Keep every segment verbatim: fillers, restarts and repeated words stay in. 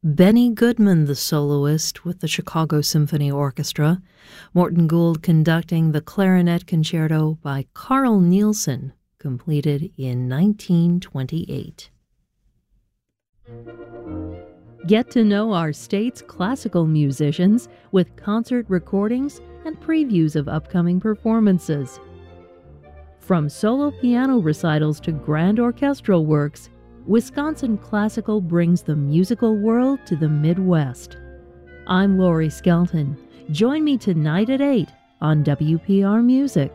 Benny Goodman, the soloist with the Chicago Symphony Orchestra, Morton Gould conducting the clarinet concerto by Carl Nielsen, completed in nineteen twenty-eight. Get to know our state's classical musicians with concert recordings and previews of upcoming performances. From solo piano recitals to grand orchestral works, Wisconsin Classical brings the musical world to the Midwest. I'm Lori Skelton. Join me tonight at eight on W P R Music.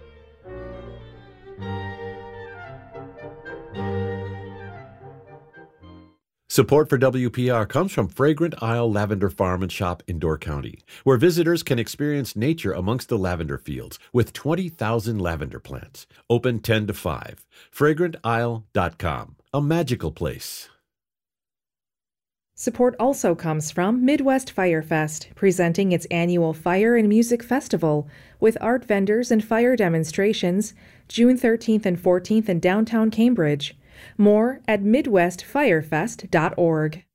Support for W P R comes from Fragrant Isle Lavender Farm and Shop in Door County, where visitors can experience nature amongst the lavender fields with twenty thousand lavender plants. Open ten to five. fragrant isle dot com. A magical place. Support also comes from Midwest Fire Fest, presenting its annual Fire and Music Festival with art vendors and fire demonstrations June thirteenth and fourteenth in downtown Cambridge. More at midwest firefest dot org.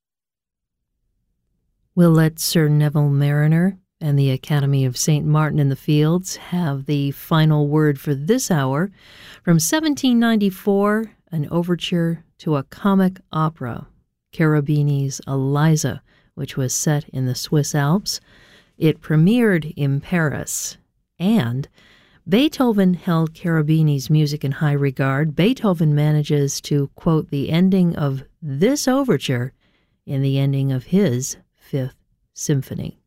We'll let Sir Neville Mariner and the Academy of Saint Martin in the Fields have the final word for this hour. From seventeen ninety-four, an overture to a comic opera, Cherubini's Eliza, which was set in the Swiss Alps. It premiered in Paris, and Beethoven held Cherubini's music in high regard. Beethoven manages to quote the ending of this overture in the ending of his Fifth Symphony.